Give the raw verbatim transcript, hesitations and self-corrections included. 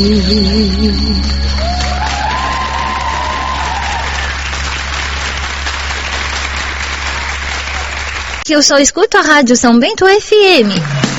Que eu só escuto a Rádio São Bento F M.